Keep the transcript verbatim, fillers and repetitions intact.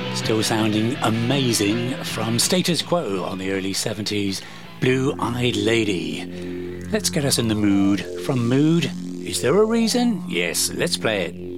Still sounding amazing from Status Quo on the early seventies, Blue-Eyed Lady. Let's get us in the mood. From Mood, Is There a Reason? Yes, let's play it.